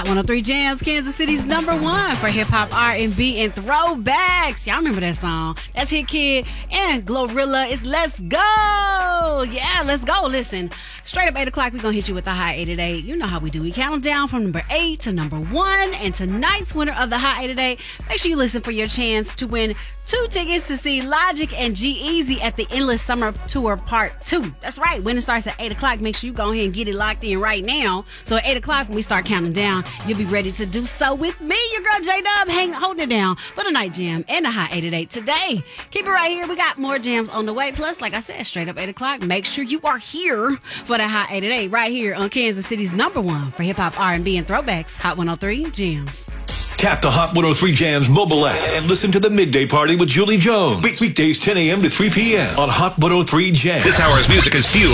Hot 103 Jams, Kansas City's #1 for hip-hop, R&B, and throwbacks. Y'all remember that song? That's Hit Kid and Glorilla. It's Let's Go. Yeah, let's go. Listen, straight up 8 o'clock, we're going to hit you with the Hot 8 at 8. You know how we do. We count them down from number 8 to number 1. And tonight's winner of the Hot 8 at 8, make sure you listen for your chance to win 2 tickets to see Logic and G-Eazy at the Endless Summer Tour Part 2. That's right. Winning starts at 8 o'clock. Make sure you go ahead and get it locked in right now. So at 8 o'clock, when we start counting down, you'll be ready to do so with me, your girl J-Dub, holding it down for the Night Jam and the Hot 8 at 8 today. Keep it right here. We got more jams on the way. Plus, like I said, straight up 8 o'clock, make sure you are here for the Hot 8 at 8 right here on Kansas City's #1 for hip-hop, R&B, and throwbacks. Hot 103 Jams. Tap the Hot 103 Jams mobile app and listen to the Midday Party with Julie Jones. Weekdays 10 a.m. to 3 p.m. on Hot 103 Jams. This hour's music is fueled